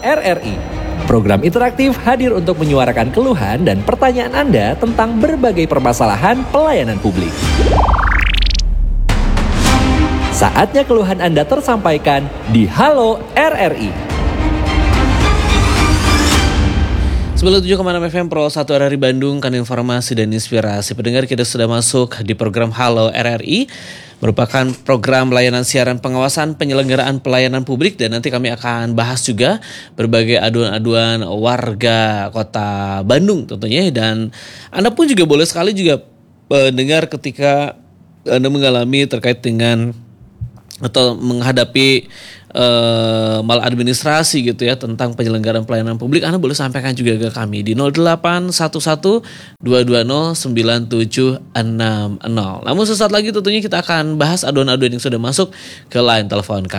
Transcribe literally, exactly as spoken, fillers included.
R R I. Program interaktif hadir untuk menyuarakan keluhan dan pertanyaan Anda tentang berbagai permasalahan pelayanan publik. Saatnya keluhan Anda tersampaikan di Halo R R I. sembilan puluh tujuh koma enam F M Pro satu R R I Bandung, kan informasi dan inspirasi. Pendengar, kita sudah masuk di program Halo R R I, merupakan program layanan siaran pengawasan penyelenggaraan pelayanan publik, dan nanti kami akan bahas juga berbagai aduan-aduan warga kota Bandung tentunya. Dan Anda pun juga boleh sekali juga mendengar ketika Anda mengalami terkait dengan atau menghadapi uh, maladministrasi gitu ya tentang penyelenggaraan pelayanan publik, Anda boleh sampaikan juga ke kami di nol delapan satu satu dua dua nol sembilan tujuh enam nol. Namun sesaat lagi tentunya kita akan bahas aduan-aduan yang sudah masuk ke line telepon kami.